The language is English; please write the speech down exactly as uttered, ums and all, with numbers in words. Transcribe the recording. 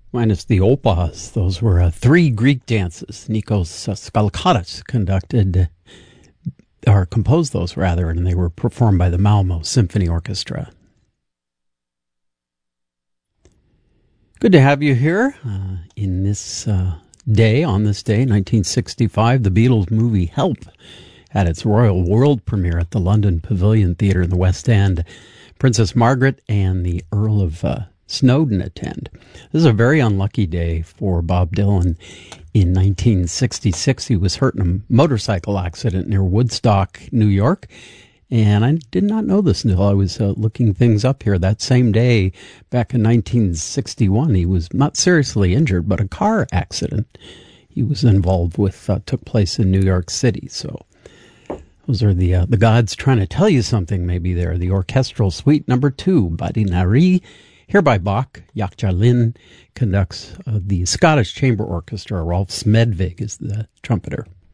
Minus the opas. Those were uh, three Greek dances. Nikos Skalkatas conducted, or composed those rather, and they were performed by the Malmo Symphony Orchestra. Good to have you here uh, in this uh, day, on this day, nineteen sixty-five. The Beatles movie Help had its royal world premiere at the London Pavilion Theatre in the West End. Princess Margaret and the Earl of uh, Snowdon attend. This is a very unlucky day for Bob Dylan. In nineteen sixty-six, he was hurt in a motorcycle accident near Woodstock, New York. And I did not know this until I was uh, looking things up here. That same day, back in nineteen sixty-one, he was not seriously injured, but a car accident he was involved with uh, took place in New York City. So those are the uh, the gods trying to tell you something maybe there. The Orchestral Suite number two, Badi Nari, here by Bach. Jakjalin conducts uh, the Scottish Chamber Orchestra. Rolf Smedvig is the trumpeter.